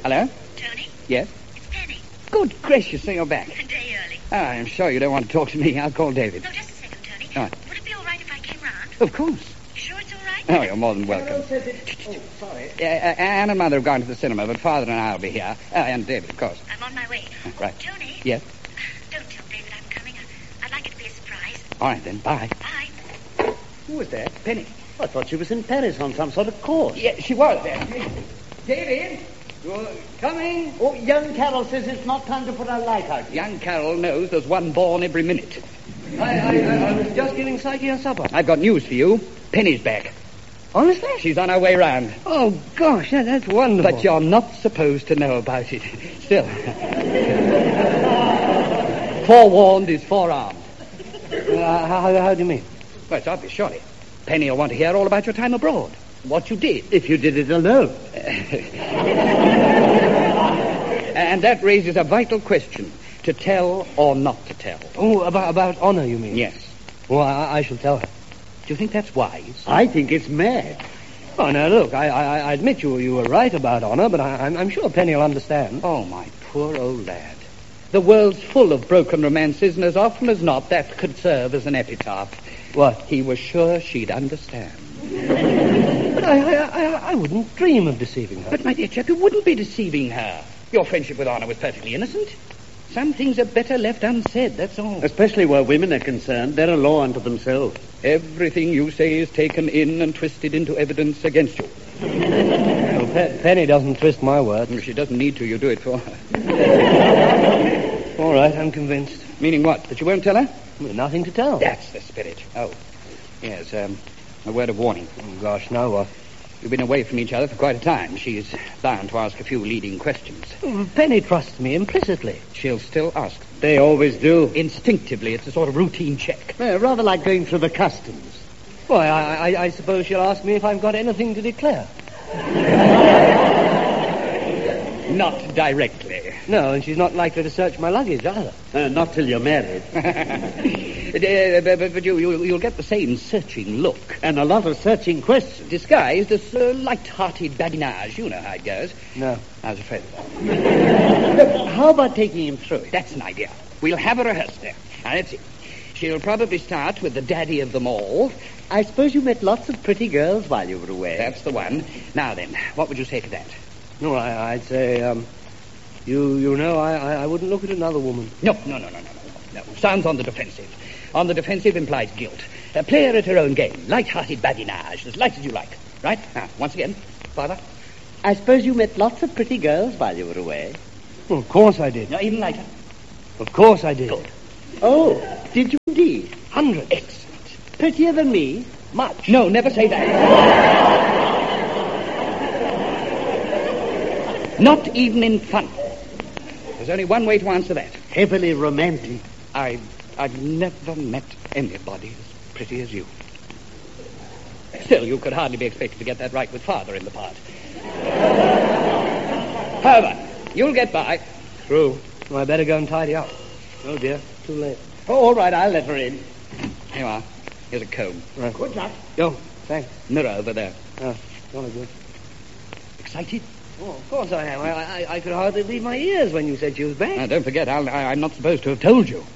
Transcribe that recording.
Hello? Tony? Yes? It's Penny. Good gracious, so you're back. A day early. I'm sure you don't want to talk to me. I'll call David. No, just a second, Tony. All right. Would it be all right if I came round? Of course. You sure it's all right? Oh, you're more than welcome. Sorry. Anne and Mother have gone to the cinema, but Father and I will be here. And David, of course. I'm on my way. Right. Tony? Yes? Don't tell David I'm coming. I'd like it to be a surprise. All right, then. Bye. Bye. Who was that? Penny. I thought she was in Paris on some sort of course. Yeah, she was there. David, you're coming? Oh, young Carol says it's not time to put our light out. Young Carol knows there's one born every minute. I was just giving Psyche her supper. I've got news for you. Penny's back. Honestly? She's on her way round. Oh, gosh, that's wonderful. But you're not supposed to know about it. Still. Forewarned is forearmed. How do you mean? Well, it's obvious, surely. Penny will want to hear all about your time abroad. What you did. If you did it alone. And that raises a vital question. To tell or not to tell. Oh, about honor, you mean? Yes. Well, I shall tell her. Do you think that's wise? I think it's mad. Oh, now, look, I admit you were right about honor, but I'm sure Penny will understand. Oh, my poor old lad. The world's full of broken romances, and as often as not, that could serve as an epitaph. What? He was sure she'd understand. But I wouldn't dream of deceiving her. But, my dear chap, you wouldn't be deceiving her. Your friendship with Honor was perfectly innocent. Some things are better left unsaid, that's all. Especially where women are concerned. They're a law unto themselves. Everything you say is taken in and twisted into evidence against you. Well, Penny doesn't twist my words. If she doesn't need to, you do it for her. All right, I'm convinced. Meaning what? That you won't tell her? Well, nothing to tell. That's the spirit. Oh, yes, a word of warning. Oh, gosh, now what? You've been away from each other for quite a time. She's bound to ask a few leading questions. Oh, Penny trusts me implicitly. She'll still ask. They always do. Instinctively, it's a sort of routine check. Rather like going through the customs. Why, I suppose she'll ask me if I've got anything to declare. Not directly. No, and she's not likely to search my luggage either. Not till you're married. But you'll get the same searching look. And a lot of searching questions. Disguised as light-hearted badinage. You know how it goes. No. I was afraid of that. How about taking him through it? That's an idea. We'll have a rehearsal there. Now, let's see. She'll probably start with the daddy of them all. I suppose you met lots of pretty girls while you were away. That's the one. Now then, what would you say to that? No, I'd say, you know, I wouldn't look at another woman. No. Sounds on the defensive. On the defensive implies guilt. Play her at her own game. Light-hearted badinage, as light as you like. Right? Now, once again, Father. I suppose you met lots of pretty girls while you were away. Well, of course I did. No, even lighter. Of course I did. Good. Oh, did you indeed? Hundreds. Excellent. Prettier than me? Much. No, never say that. Not even in fun. There's only one way to answer that. Heavily romantic. I've never met anybody as pretty as you. Still, you could hardly be expected to get that right with Father in the part. However, you'll get by. True. Well, I better go and tidy up. Oh, dear. Too late. Oh, all right, I'll let her in. Here you are. Here's a comb. Right. Good luck. Oh, thanks. Mirror over there. Oh, jolly good. Excited? Oh, of course I am. I could hardly believe my ears when you said she was back. Now, don't forget, I'm not supposed to have told you.